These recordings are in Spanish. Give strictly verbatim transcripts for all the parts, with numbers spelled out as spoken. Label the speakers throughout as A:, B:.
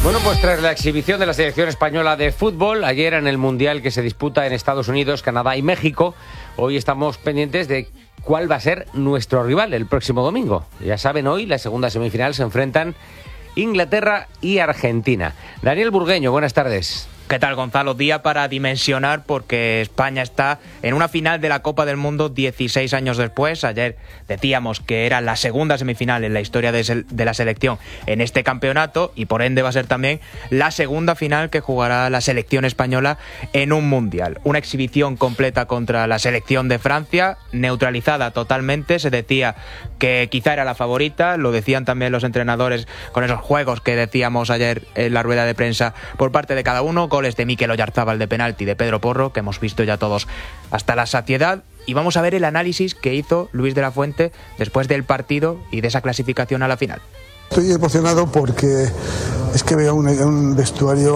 A: Bueno, pues tras la exhibición de la selección española de fútbol ayer en el Mundial que se disputa en Estados Unidos, Canadá y México, hoy estamos pendientes de cuál va a ser nuestro rival el próximo domingo. Ya saben, hoy la segunda semifinal se enfrentan Inglaterra y Argentina. Daniel Burgueño, buenas tardes.
B: ¿Qué tal, Gonzalo? Día para dimensionar porque España está en una final de la Copa del Mundo dieciséis años después. Ayer decíamos que era la segunda semifinal en la historia de, se- de la selección en este campeonato y por ende va a ser también la segunda final que jugará la selección española en un mundial. Una exhibición completa contra la selección de Francia, neutralizada totalmente. Se decía que quizá era la favorita, lo decían también los entrenadores con esos juegos que decíamos ayer en la rueda de prensa por parte de cada uno. Goles de Mikel Oyarzabal de penalti, de Pedro Porro, que hemos visto ya todos hasta la saciedad. Y vamos a ver el análisis que hizo Luis de la Fuente después del partido y de esa clasificación a la final.
C: Estoy emocionado porque es que veo un, un vestuario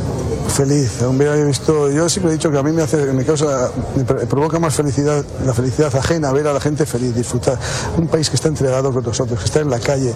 C: feliz. He visto, yo siempre he dicho que a mí me hace, me causa, me provoca más felicidad, la felicidad ajena, ver a la gente feliz, disfrutar. Un país que está entregado con nosotros, que está en la calle.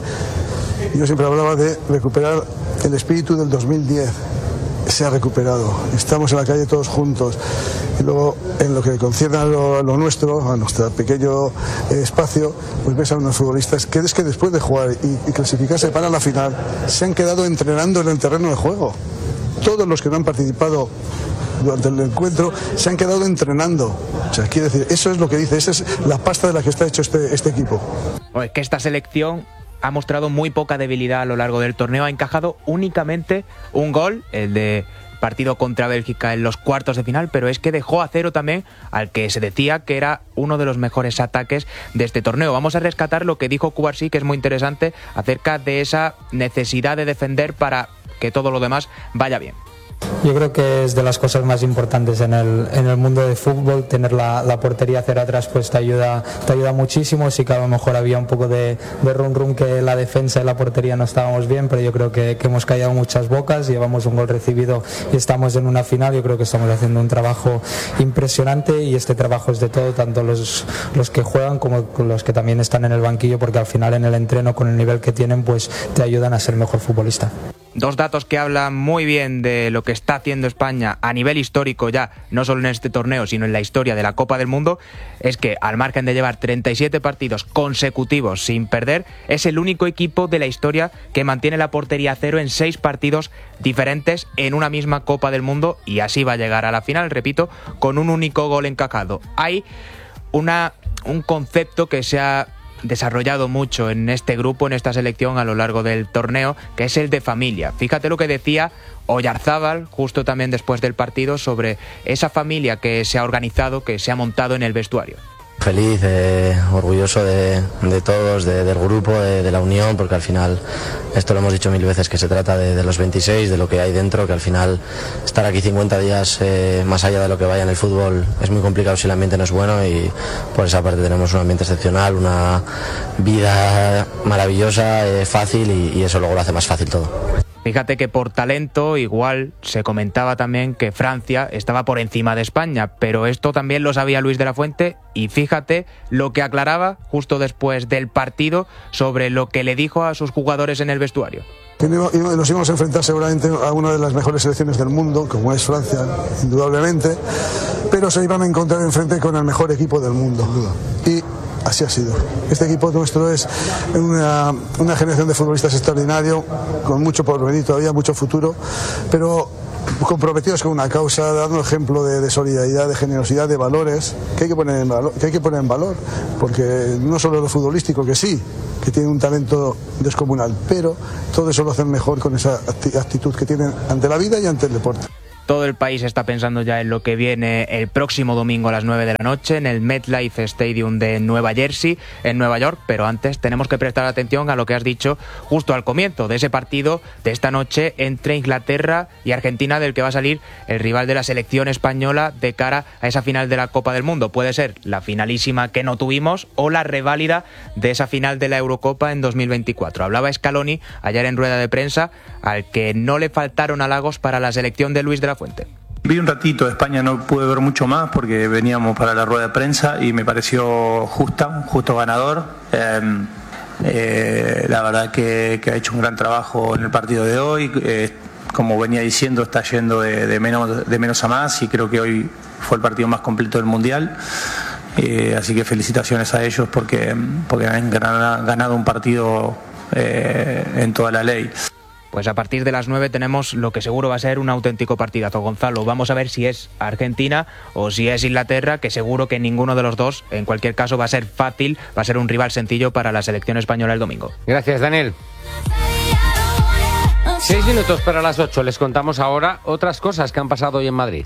C: Yo siempre hablaba de recuperar el espíritu del dos mil diez. Se ha recuperado, estamos en la calle todos juntos y luego en lo que concierne a lo, a lo nuestro, a nuestro pequeño eh, espacio, pues ves a unos futbolistas que es que después de jugar y, y clasificarse para la final se han quedado entrenando en el terreno de juego. Todos los que no han participado durante el encuentro se han quedado entrenando. O sea, quiere decir, eso es lo que dice, esa es la pasta de la que está hecho este, este equipo.
B: Pues que esta selección ha mostrado muy poca debilidad a lo largo del torneo, ha encajado únicamente un gol, el de partido contra Bélgica en los cuartos de final, pero es que dejó a cero también al que se decía que era uno de los mejores ataques de este torneo. Vamos a rescatar lo que dijo Cubarsí, que es muy interesante, acerca de esa necesidad de defender para que todo lo demás vaya bien.
D: Yo creo que es de las cosas más importantes en el, en el mundo del fútbol. Tener la, la portería cero atrás pues te ayuda, te ayuda muchísimo. Sí que a lo mejor había un poco de, de rum rum que la defensa y la portería no estábamos bien, pero yo creo que, que hemos callado muchas bocas, llevamos un gol recibido y estamos en una final. Yo creo que estamos haciendo un trabajo impresionante y este trabajo es de todo, tanto los, los que juegan como los que también están en el banquillo, porque al final en el entreno con el nivel que tienen pues te ayudan a ser mejor futbolista.
B: Dos datos que hablan muy bien de lo que está haciendo España a nivel histórico ya, no solo en este torneo, sino en la historia de la Copa del Mundo, es que al margen de llevar treinta y siete partidos consecutivos sin perder, es el único equipo de la historia que mantiene la portería a cero en seis partidos diferentes en una misma Copa del Mundo y así va a llegar a la final, repito, con un único gol encajado. Hay una, un concepto que se ha desarrollado mucho en este grupo, en esta selección a lo largo del torneo, que es el de familia. Fíjate lo que decía Oyarzabal justo también después del partido sobre esa familia que se ha organizado, que se ha montado en el vestuario.
E: Feliz, eh, orgulloso de, de todos, de, del grupo, de, de la unión, porque al final, esto lo hemos dicho mil veces, que se trata de, de los veintiséis, de lo que hay dentro, que al final estar aquí cincuenta días eh, más allá de lo que vaya en el fútbol es muy complicado si el ambiente no es bueno, y por esa parte tenemos un ambiente excepcional, una vida maravillosa, eh, fácil, y, y eso luego lo hace más fácil todo.
B: Fíjate que por talento igual se comentaba también que Francia estaba por encima de España, pero esto también lo sabía Luis de la Fuente y fíjate lo que aclaraba justo después del partido sobre lo que le dijo a sus jugadores en el vestuario.
C: Nos íbamos a enfrentar seguramente a una de las mejores selecciones del mundo, como es Francia, indudablemente, pero se iban a encontrar enfrente con el mejor equipo del mundo. Y así ha sido. Este equipo nuestro es una, una generación de futbolistas extraordinario, con mucho porvenir todavía, mucho futuro, pero comprometidos con una causa, dando ejemplo de, de solidaridad, de generosidad, de valores que hay que poner en valor, que hay que poner en valor, porque no solo lo futbolístico, que sí, que tiene un talento descomunal, pero todo eso lo hacen mejor con esa actitud que tienen ante la vida y ante el deporte.
B: Todo el país está pensando ya en lo que viene el próximo domingo a las nueve de la noche en el MetLife Stadium de Nueva Jersey, en Nueva York, pero antes tenemos que prestar atención a lo que has dicho justo al comienzo de ese partido de esta noche entre Inglaterra y Argentina, del que va a salir el rival de la selección española de cara a esa final de la Copa del Mundo. Puede ser la finalísima que no tuvimos o la reválida de esa final de la Eurocopa en dos mil veinticuatro. Hablaba Scaloni ayer en rueda de prensa, al que no le faltaron halagos para la selección de Luis de la Fuente.
F: Vi un ratito de España, no pude ver mucho más porque veníamos para la rueda de prensa y me pareció justa, un justo ganador. Eh, Eh, la verdad que, que ha hecho un gran trabajo en el partido de hoy. Eh, como venía diciendo, está yendo de, de, menos, de menos a más y creo que hoy fue el partido más completo del Mundial. Eh, así que felicitaciones a ellos porque, porque han ganado un partido eh, en toda la ley.
B: Pues a partir de las nueve tenemos lo que seguro va a ser un auténtico partidazo, Gonzalo. Vamos a ver si es Argentina o si es Inglaterra, que seguro que ninguno de los dos, en cualquier caso, va a ser fácil, va a ser un rival sencillo para la selección española el domingo.
A: Gracias, Daniel. Seis minutos para las ocho. Les contamos ahora otras cosas que han pasado hoy en Madrid.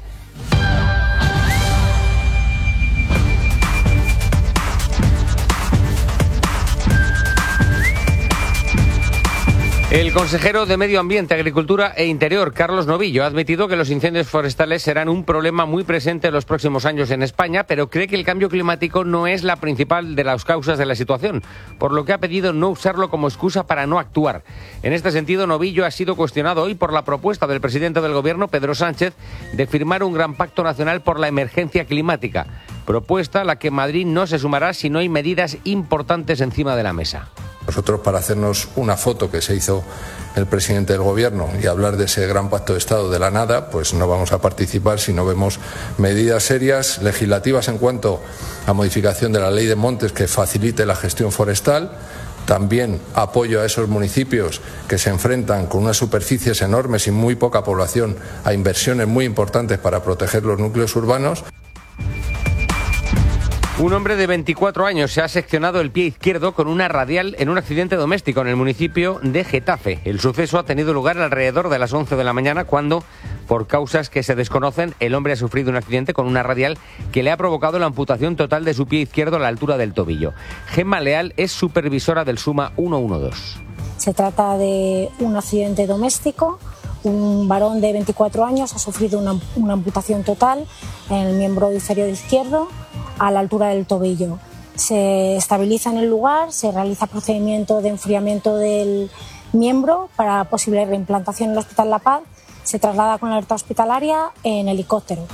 A: El consejero de Medio Ambiente, Agricultura e Interior, Carlos Novillo, ha admitido que los incendios forestales serán un problema muy presente en los próximos años en España, pero cree que el cambio climático no es la principal de las causas de la situación, por lo que ha pedido no usarlo como excusa para no actuar. En este sentido, Novillo ha sido cuestionado hoy por la propuesta del presidente del Gobierno, Pedro Sánchez, de firmar un gran pacto nacional por la emergencia climática, propuesta a la que Madrid no se sumará si no hay medidas importantes encima de la mesa.
G: Nosotros, para hacernos una foto que se hizo el presidente del Gobierno y hablar de ese gran pacto de Estado de la nada, pues no vamos a participar si no vemos medidas serias, legislativas en cuanto a modificación de la ley de montes que facilite la gestión forestal. También apoyo a esos municipios que se enfrentan con unas superficies enormes y muy poca población a inversiones muy importantes para proteger los núcleos urbanos.
A: Un hombre de veinticuatro años se ha seccionado el pie izquierdo con una radial en un accidente doméstico en el municipio de Getafe. El suceso ha tenido lugar alrededor de las once de la mañana cuando, por causas que se desconocen, el hombre ha sufrido un accidente con una radial que le ha provocado la amputación total de su pie izquierdo a la altura del tobillo. Gemma Leal es supervisora del SUMA ciento doce.
H: Se trata de un accidente doméstico. Un varón de veinticuatro años ha sufrido una, una amputación total en el miembro inferior izquierdo a la altura del tobillo. Se estabiliza en el lugar, se realiza procedimiento de enfriamiento del miembro para posible reimplantación en el Hospital La Paz. Se traslada con alerta hospitalaria en helicóptero.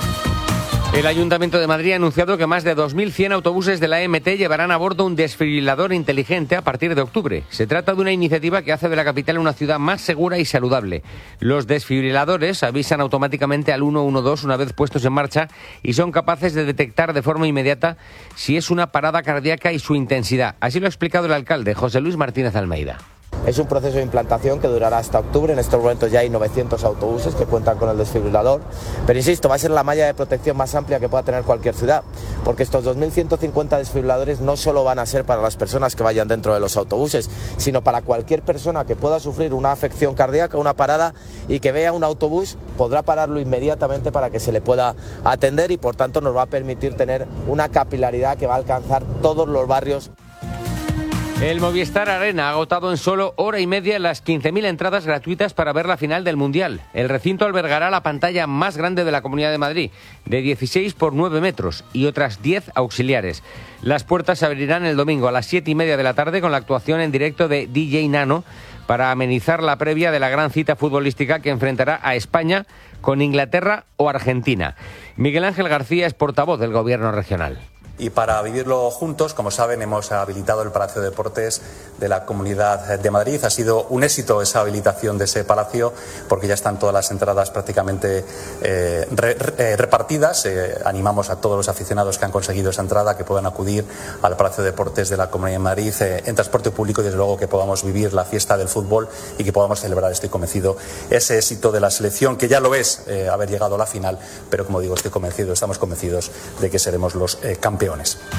A: El Ayuntamiento de Madrid ha anunciado que más de dos mil cien autobuses de la E M T llevarán a bordo un desfibrilador inteligente a partir de octubre. Se trata de una iniciativa que hace de la capital una ciudad más segura y saludable. Los desfibriladores avisan automáticamente al ciento doce una vez puestos en marcha y son capaces de detectar de forma inmediata si es una parada cardíaca y su intensidad. Así lo ha explicado el alcalde José Luis Martínez Almeida.
I: Es un proceso de implantación que durará hasta octubre. En estos momentos ya hay novecientos autobuses que cuentan con el desfibrilador. Pero insisto, va a ser la malla de protección más amplia que pueda tener cualquier ciudad, porque estos dos mil ciento cincuenta desfibriladores no solo van a ser para las personas que vayan dentro de los autobuses, sino para cualquier persona que pueda sufrir una afección cardíaca, una parada y que vea un autobús, podrá pararlo inmediatamente para que se le pueda atender y por tanto nos va a permitir tener una capilaridad que va a alcanzar todos los barrios.
A: El Movistar Arena ha agotado en solo hora y media las quince mil entradas gratuitas para ver la final del Mundial. El recinto albergará la pantalla más grande de la Comunidad de Madrid, de dieciséis por nueve metros, y otras diez auxiliares. Las puertas se abrirán el domingo a las siete y media de la tarde con la actuación en directo de D J Nano para amenizar la previa de la gran cita futbolística que enfrentará a España con Inglaterra o Argentina. Miguel Ángel García es portavoz del Gobierno regional.
J: Y para vivirlo juntos, como saben, hemos habilitado el Palacio de Deportes de la Comunidad de Madrid. Ha sido un éxito esa habilitación de ese palacio porque ya están todas las entradas prácticamente eh, re, re, repartidas. Eh, animamos a todos los aficionados que han conseguido esa entrada que puedan acudir al Palacio de Deportes de la Comunidad de Madrid eh, en transporte público y desde luego que podamos vivir la fiesta del fútbol y que podamos celebrar, estoy convencido, ese éxito de la selección que ya lo es eh, haber llegado a la final, pero como digo, estoy convencido, estamos convencidos de que seremos los eh, campeones.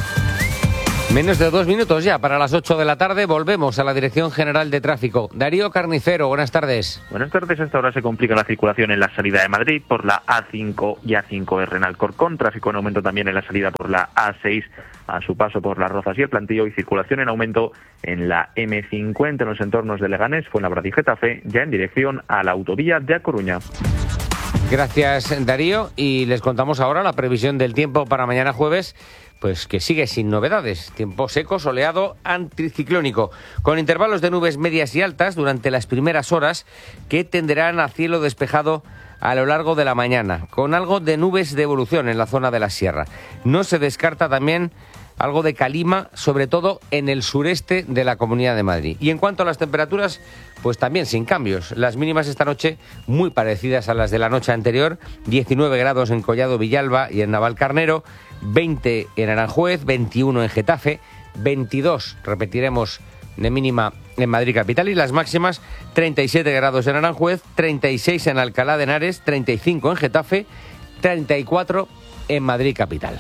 A: Menos de dos minutos ya para las ocho de la tarde. Volvemos a la Dirección General de Tráfico. Darío Carnicero, buenas tardes.
K: Buenas tardes. Hasta ahora se complica la circulación en la salida de Madrid por la A cinco y A cinco R en Alcorcón. Tráfico en aumento también en la salida por la A seis a su paso por Las Rozas y el Plantío. Y circulación en aumento en la M cincuenta en los entornos de Leganés, Fuenlabrada y Getafe, ya en dirección a la autovía de A Coruña.
A: Gracias, Darío. Y les contamos ahora la previsión del tiempo para mañana jueves, pues que sigue sin novedades. Tiempo seco, soleado, anticiclónico, con intervalos de nubes medias y altas durante las primeras horas que tenderán a cielo despejado a lo largo de la mañana, con algo de nubes de evolución en la zona de la sierra. No se descarta también algo de calima, sobre todo en el sureste de la Comunidad de Madrid. Y en cuanto a las temperaturas, pues también sin cambios. Las mínimas esta noche muy parecidas a las de la noche anterior, diecinueve grados en Collado Villalba y en Navalcarnero, veinte en Aranjuez, veintiuno en Getafe, veintidós, repetiremos, de mínima en Madrid capital, y las máximas treinta y siete grados en Aranjuez, treinta y seis en Alcalá de Henares, treinta y cinco en Getafe, treinta y cuatro en Madrid capital.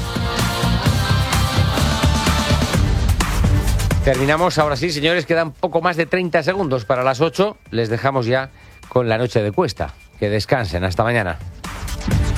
A: Terminamos ahora sí, señores, quedan poco más de treinta segundos para las ocho. Les dejamos ya con la noche de Cuesta. Que descansen, hasta mañana.